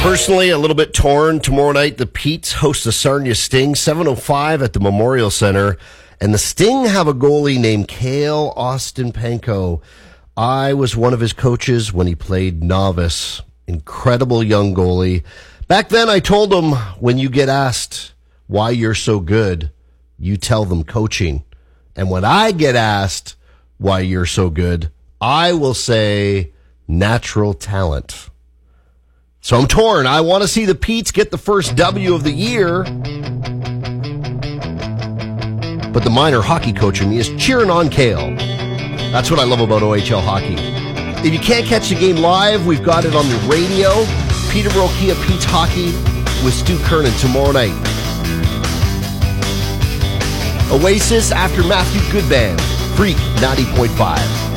Personally, a little bit torn. Tomorrow night, the Petes host the Sarnia Sting, 7:05 at the Memorial Center. And the Sting have a goalie named Cale Austin Panko. I was one of his coaches when he played novice. Incredible young goalie. Back then, I told him, when you get asked why you're so good, you tell them coaching. And when I get asked why you're so good, I will say natural talent. So I'm torn. I want to see the Petes get the first W of the year. But the minor hockey coach in me is cheering on Cale. That's what I love about OHL hockey. If you can't catch the game live, we've got it on the radio. Peterborough Kia Petes Hockey with Stu Kernan tomorrow night. Oasis after Matthew Goodband. Freak 90.5.